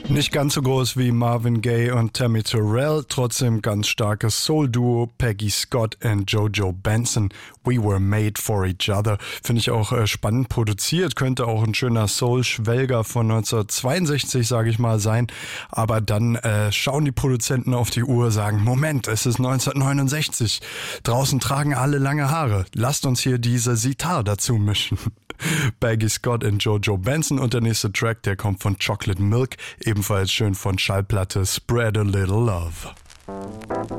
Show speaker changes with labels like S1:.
S1: Nicht ganz so groß wie Marvin Gaye und Tammy Terrell, trotzdem ganz starkes Soul-Duo, Peggy Scott und Jojo Benson. We were made for each other. Finde ich auch spannend produziert, könnte auch ein schöner Soul-Schwelger von 1962, sage ich mal, sein. Aber dann schauen die Produzenten auf die Uhr, sagen, Moment, es ist 1969. Draußen tragen alle lange Haare. Lasst uns hier diese Sitar dazu mischen. Peggy Scott und Jojo Benson und der nächste Track, der kommt von Chocolate Milk, ebenfalls schön von Schallplatte Spread a Little Love.